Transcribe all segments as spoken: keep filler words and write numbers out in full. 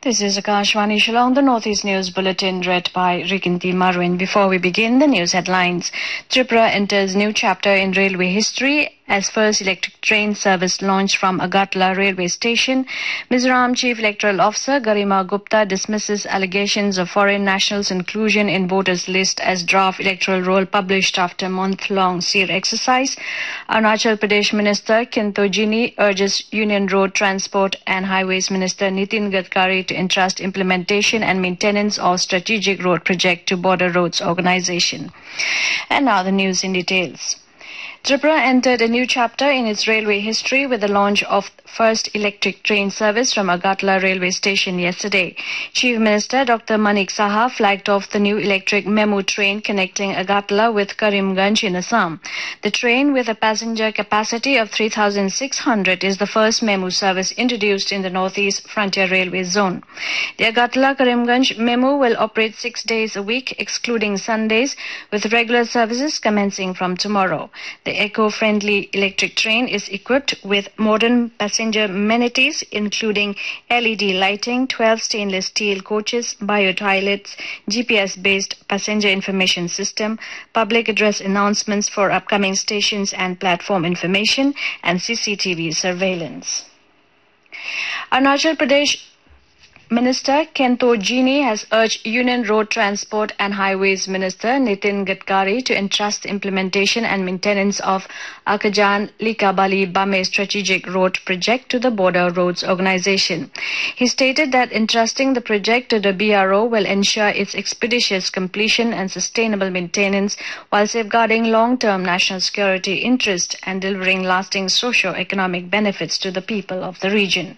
This is Akashvani Shillong, the Northeast News Bulletin read by Rikinti Marwin. Before we begin, the news headlines. Tripura enters new chapter in railway history as first electric train service launched from Agartala railway station. Mizoram Chief Electoral Officer Garima Gupta dismisses allegations of foreign nationals' inclusion in voters' list as draft electoral roll published after month-long S E E R exercise. Arunachal Pradesh Minister Kinto Jini urges Union Road Transport and Highways Minister Nitin Gadkari to entrust implementation and maintenance of strategic road project to Border Roads Organization. And now the news in details. Tripura entered a new chapter in its railway history with the launch of first electric train service from Agartala railway station yesterday. Chief Minister Doctor Manik Saha flagged off the new electric Memu train connecting Agartala with Karimganj in Assam. The train, with a passenger capacity of three thousand six hundred, is the first Memu service introduced in the Northeast Frontier Railway Zone. The Agartala-Karimganj Memu will operate six days a week, excluding Sundays, with regular services commencing from tomorrow. The eco-friendly electric train is equipped with modern passenger amenities, including L E D lighting, twelve stainless steel coaches, bio-toilets, G P S-based passenger information system, public address announcements for upcoming stations and platform information, and C C T V surveillance. Arunachal Pradesh Minister Kinto Jini has urged Union Road Transport and Highways Minister Nitin Gadkari to entrust implementation and maintenance of Akajan Likabali Bame Strategic Road Project to the Border Roads Organization. He stated that entrusting the project to the B R O will ensure its expeditious completion and sustainable maintenance while safeguarding long-term national security interest and delivering lasting socio-economic benefits to the people of the region.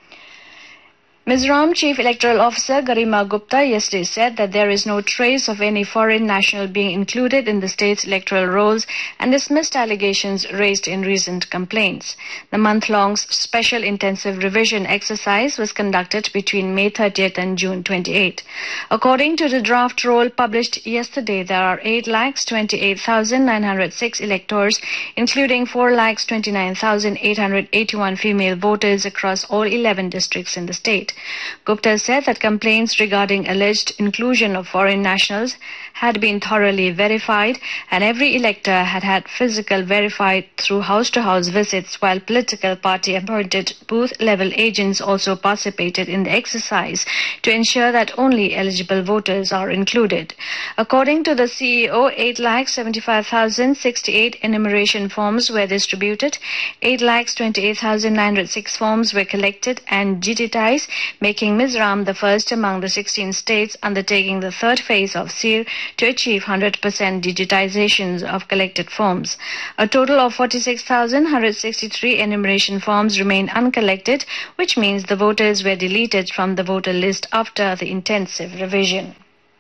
Mizoram Chief Electoral Officer Garima Gupta yesterday said that there is no trace of any foreign national being included in the state's electoral rolls and dismissed allegations raised in recent complaints. The month-long special intensive revision exercise was conducted between May thirtieth and June twenty-eighth. According to the draft roll published yesterday, there are eight lakhs twenty-eight thousand nine hundred six electors, including four lakhs twenty-nine thousand eight hundred eighty-one female voters across all eleven districts in the state. Gupta said that complaints regarding alleged inclusion of foreign nationals had been thoroughly verified and every elector had had physical verified through house-to-house visits, while political party appointed booth-level agents also participated in the exercise to ensure that only eligible voters are included. According to the C E O, eight lakhs seventy-five thousand sixty-eight enumeration forms were distributed, eight lakhs twenty-eight thousand nine hundred six forms were collected and digitized, making Mizoram the first among the sixteen states undertaking the third phase of S E E R to achieve one hundred percent digitizations of collected forms. A total of forty-six thousand one hundred sixty-three enumeration forms remain uncollected, which means the voters were deleted from the voter list after the intensive revision.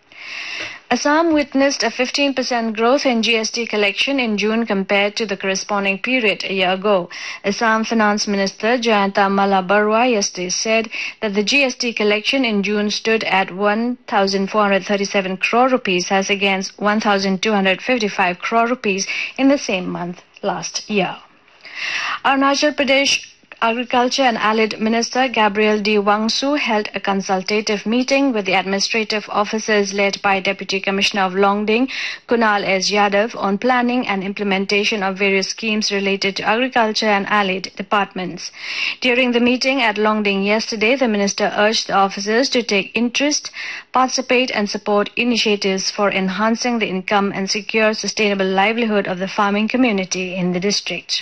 Assam witnessed a fifteen percent growth in G S T collection in June compared to the corresponding period a year ago. Assam Finance Minister Jayanta Malla Barua yesterday said that the G S T collection in June stood at one thousand four hundred thirty-seven crore rupees as against one thousand two hundred fifty-five crore rupees in the same month last year. Arunachal Pradesh Agriculture and Allied Minister Gabriel D. Wangsu held a consultative meeting with the administrative officers led by Deputy Commissioner of Longding, Kunal S. Yadav, on planning and implementation of various schemes related to agriculture and allied departments. During the meeting at Longding yesterday, the minister urged the officers to take interest, participate and support initiatives for enhancing the income and secure sustainable livelihood of the farming community in the district.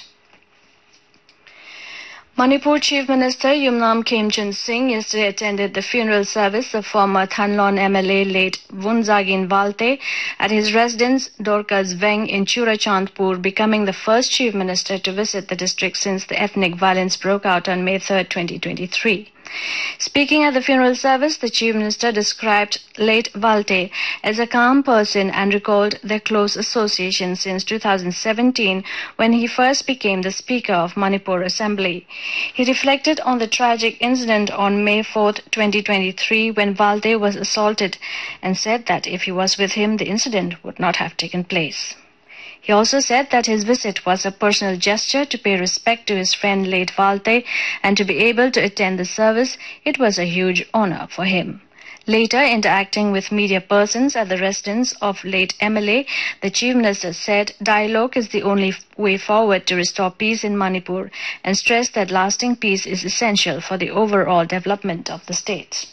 Manipur Chief Minister Yumnam Khemchand Singh yesterday attended the funeral service of former Thanlon M L A late Wunzagin Walte at his residence Dorcas Veng in Churachandpur, becoming the first Chief Minister to visit the district since the ethnic violence broke out on May third, twenty twenty-three. Speaking at the funeral service, the Chief Minister described late Walte as a calm person and recalled their close association since two thousand seventeen when he first became the Speaker of Manipur Assembly. He reflected on the tragic incident on May fourth, twenty twenty-three when Walte was assaulted and said that if he was with him, the incident would not have taken place. He also said that his visit was a personal gesture to pay respect to his friend late Walte, and to be able to attend the service, it was a huge honor for him. Later, interacting with media persons at the residence of late M L A, the Chief Minister said dialogue is the only way forward to restore peace in Manipur, and stressed that lasting peace is essential for the overall development of the state.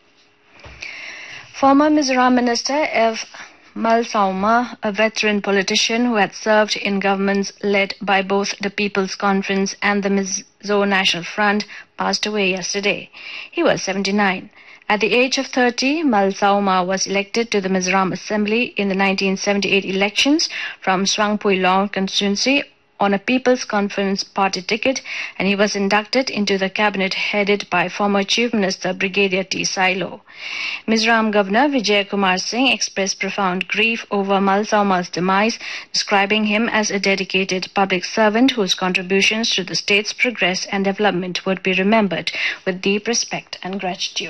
Former Mizoram Minister F. Malsauma, a veteran politician who had served in governments led by both the People's Conference and the Mizo National Front, passed away yesterday. He was seventy-nine. At the age of thirty, Malsauma was elected to the Mizoram Assembly in the nineteen seventy-eight elections from Swangpui-Long constituency on a People's Conference party ticket, and he was inducted into the cabinet headed by former Chief Minister Brigadier T. Sailo. Mizoram Governor Vijay Kumar Singh expressed profound grief over Malsauma's demise, describing him as a dedicated public servant whose contributions to the state's progress and development would be remembered with deep respect and gratitude.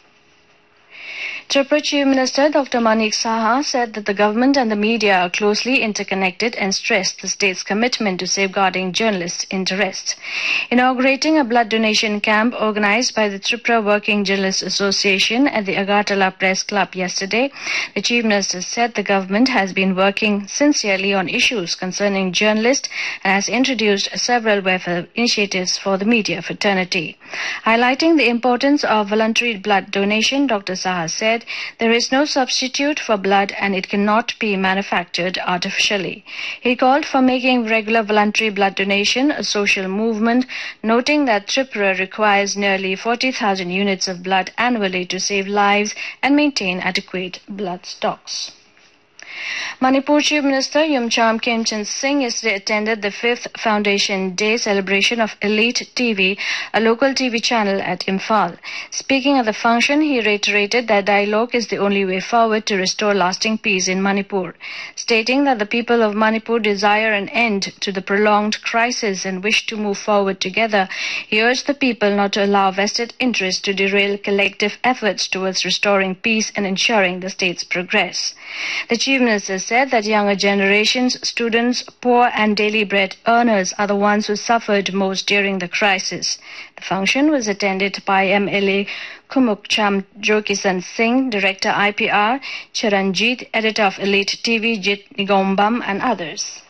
Tripura Chief Minister Doctor Manik Saha said that the government and the media are closely interconnected and stressed the state's commitment to safeguarding journalists' interests. Inaugurating a blood donation camp organized by the Tripura Working Journalists Association at the Agartala Press Club yesterday, the Chief Minister said the government has been working sincerely on issues concerning journalists and has introduced several welfare initiatives for the media fraternity. Highlighting the importance of voluntary blood donation, Doctor Saha said, there is no substitute for blood and it cannot be manufactured artificially. He called for making regular voluntary blood donation a social movement, noting that Tripura requires nearly forty thousand units of blood annually to save lives and maintain adequate blood stocks. Manipur Chief Minister Yumcham Khemchand Singh yesterday attended the fifth Foundation Day celebration of Elite T V, a local T V channel at Imphal. Speaking at the function, he reiterated that dialogue is the only way forward to restore lasting peace in Manipur, stating that the people of Manipur desire an end to the prolonged crisis and wish to move forward together. He urged the people not to allow vested interests to derail collective efforts towards restoring peace and ensuring the state's progress. The Chief Minister said that younger generations, students, poor and daily bread earners are the ones who suffered most during the crisis. The function was attended by M L A Kumukcham Jokisan Singh, Director I P R, Charanjit, Editor of Elite T V, Jit Nigombam and others.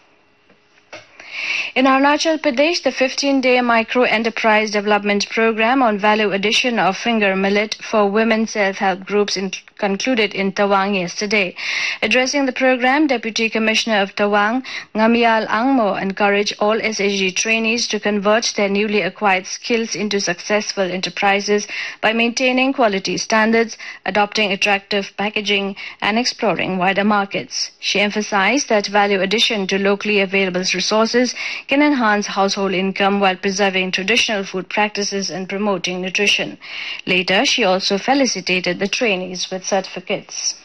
In Arunachal Pradesh, the fifteen-day Micro-Enterprise Development Program on value addition of finger millet for women self-help groups in concluded in Tawang yesterday. Addressing the program, Deputy Commissioner of Tawang, Ngamial Angmo, encouraged all S H G trainees to convert their newly acquired skills into successful enterprises by maintaining quality standards, adopting attractive packaging, and exploring wider markets. She emphasized that value addition to locally available resources can enhance household income while preserving traditional food practices and promoting nutrition. Later, she also felicitated the trainees with certificates.